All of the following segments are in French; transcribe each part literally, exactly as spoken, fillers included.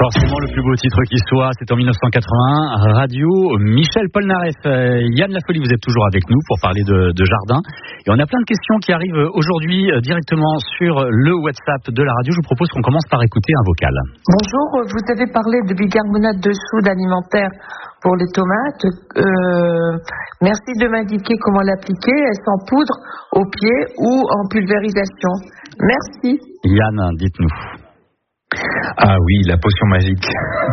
Forcément le plus beau titre qui soit, c'est en dix-neuf cent quatre-vingt-un, Radio Michel Polnareff. Euh, Yann Lafolie, vous êtes toujours avec nous pour parler de, de jardin. Et on a plein de questions qui arrivent aujourd'hui euh, directement sur le WhatsApp de la radio. Je vous propose qu'on commence par écouter un vocal. Bonjour, vous avez parlé de bicarbonate de soude alimentaire pour les tomates. Euh, merci de m'indiquer comment l'appliquer. Est-ce en poudre, au pied ou en pulvérisation? Merci. Yann, dites-nous. Ah oui, la potion magique.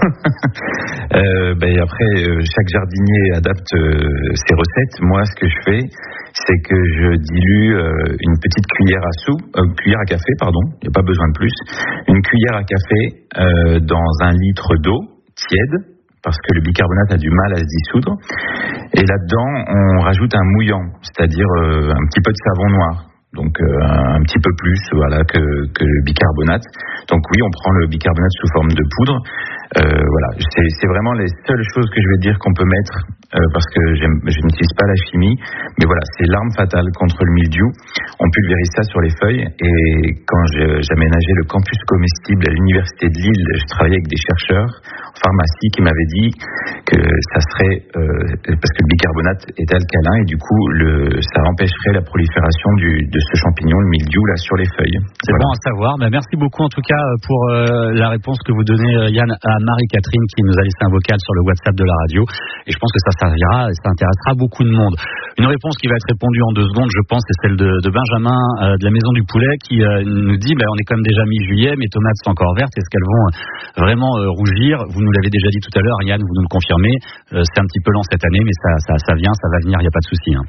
euh, ben après, euh, chaque jardinier adapte euh, ses recettes. Moi, ce que je fais, c'est que je dilue euh, une petite cuillère à soupe, euh, cuillère à café, pardon. Il n'y a pas besoin de plus. Une cuillère à café euh, dans un litre d'eau tiède, parce que le bicarbonate a du mal à se dissoudre. Et là-dedans, on rajoute un mouillant, c'est-à-dire euh, un petit peu de savon noir. Donc euh, un petit peu plus voilà, que, que le bicarbonate. Donc oui, on prend le bicarbonate sous forme de poudre. Euh, voilà, c'est, c'est vraiment les seules choses que je vais dire qu'on peut mettre euh, parce que j'aime, je n'utilise pas la chimie. Mais voilà, c'est l'arme fatale contre le mildiou. On pulvérise ça sur les feuilles. Et quand je, j'aménageais le campus comestible à l'université de Lille, je travaillais avec des chercheurs en pharmacie qui m'avaient dit que ça serait euh, parce que le bicarbonate est alcalin et du coup le, ça empêcherait la prolifération du, de ce champignon, le mildiou, là sur les feuilles. C'est voilà. Bon à savoir. Ben, merci beaucoup en tout cas pour euh, la réponse que vous donnez, Yann, à Marie-Catherine qui nous a laissé un vocal sur le WhatsApp de la radio. Et je pense que ça servira et ça intéressera beaucoup de monde. Une réponse qui va être répondue en deux secondes, je pense, c'est celle de, de Benjamin euh, de la Maison du Poulet qui euh, nous dit ben, on est quand même déjà mi-juillet, mes tomates sont encore vertes, est-ce qu'elles vont euh, vraiment euh, rougir? Vous nous l'avez déjà dit tout à l'heure, Yann, vous nous le confirmez. Euh, c'est un petit peu lent cette année, mais ça, ça, ça vient, ça va venir, il n'y a pas de souci. Hein.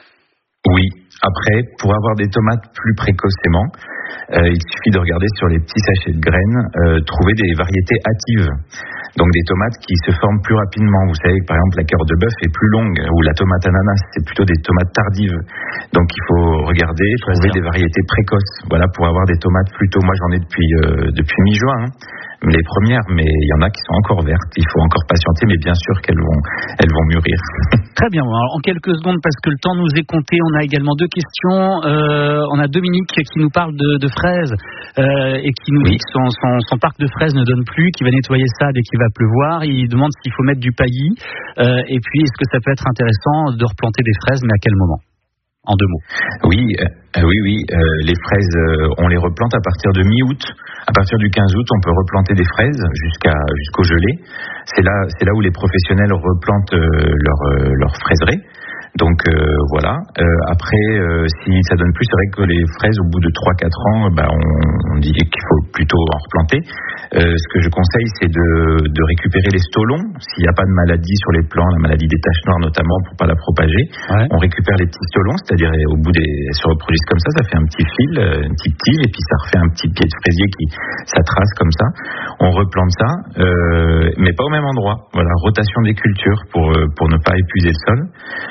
Oui. Après, pour avoir des tomates plus précocement, euh, il suffit de regarder sur les petits sachets de graines, euh, trouver des variétés hâtives. Donc des tomates qui se forment plus rapidement. Vous savez, par exemple, la cœur de bœuf est plus longue, ou la tomate ananas, c'est plutôt des tomates tardives. Donc il faut regarder, trouver des variétés précoces. Voilà, pour avoir des tomates plus tôt. Moi, j'en ai depuis euh, depuis mi-juin. Hein. Les premières, mais il y en a qui sont encore vertes. Il faut encore patienter, mais bien sûr qu'elles vont, elles vont mûrir. Très bien. Alors, en quelques secondes, parce que le temps nous est compté, on a également deux questions. Euh, on a Dominique qui nous parle de, de fraises euh, et qui nous oui. dit que son, son, son parc de fraises ne donne plus, qu'il va nettoyer ça dès qu'il va pleuvoir. Il demande s'il faut mettre du paillis. Euh, et puis, est-ce que ça peut être intéressant de replanter des fraises, mais à quel moment? En deux mots. Oui, euh, oui, oui. Euh, les fraises, euh, on les replante à partir de mi-août. À partir du quinze août, on peut replanter des fraises jusqu'à jusqu'au gelé. C'est là, c'est là où les professionnels replantent euh, leur euh, leur fraiserie. Donc euh, voilà. Euh, après, euh, si ça donne plus, c'est vrai que les fraises, au bout de trois à quatre ans, bah, on, on dit qu'il faut plutôt en replanter. Euh, ce que je conseille, c'est de, de récupérer les stolons. S'il n'y a pas de maladie sur les plants, la maladie des taches noires notamment, pour pas la propager, ouais. On récupère les petits stolons, c'est-à-dire au bout des, elles se reproduisent comme ça, ça fait un petit fil, une petite tige, et puis ça refait un petit pied de fraisier qui, ça trace comme ça. On replante ça, euh, mais pas au même endroit. Voilà, rotation des cultures pour pour ne pas épuiser le sol.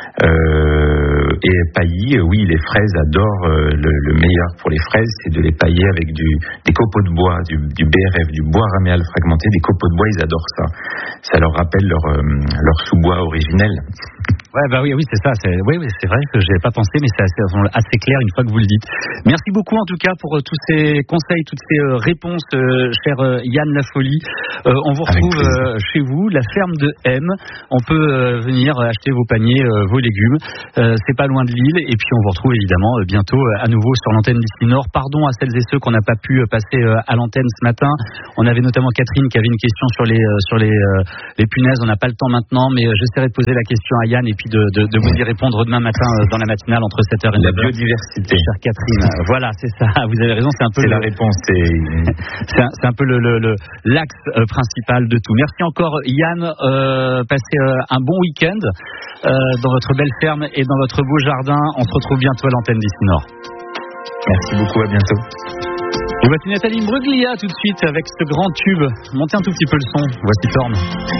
Euh, et paillis, oui, les fraises adorent. Euh, le, le meilleur pour les fraises, c'est de les pailler avec du, des copeaux de bois, du, du B R F, du bois raméal fragmenté, des copeaux de bois, ils adorent ça. Ça leur rappelle leur, euh, leur sous-bois originel. Ouais, bah oui, oui, c'est ça. C'est, oui, oui, c'est vrai que je n'avais pas pensé, mais c'est assez, assez clair une fois que vous le dites. Merci beaucoup en tout cas pour euh, tous ces conseils, toutes ces euh, réponses, euh, cher euh, Yann Lafolie. Euh, on vous retrouve euh, chez vous, la ferme de M. On peut euh, venir acheter vos paniers, euh, vos légumes. Euh, c'est pas loin de Lille. Et puis on vous retrouve évidemment euh, bientôt euh, à nouveau sur l'antenne d'ici Nord. Pardon à celles et ceux qu'on n'a pas pu euh, passer euh, à l'antenne ce matin. On avait notamment Catherine qui avait une question sur les euh, sur les euh, les punaises. On n'a pas le temps maintenant, mais euh, j'essaierai de poser la question à Yann et puis de, de, de vous y répondre demain matin euh, dans la matinale entre sept heures et neuf heures. La biodiversité. Chère Catherine, euh, voilà, c'est ça. Vous avez raison, c'est un peu c'est le, la réponse. C'est, c'est, un, c'est un peu le, le, le l'axe euh, principal de tout. Merci encore Yann. Euh, passez euh, un bon week-end euh, dans votre belle ferme et dans votre beau jardin. On se retrouve bientôt à l'antenne d'ici Nord. Merci beaucoup, à bientôt. Et voici Nathalie Bruglia tout de suite avec ce grand tube. Montez un tout petit peu le son. Voici Torme.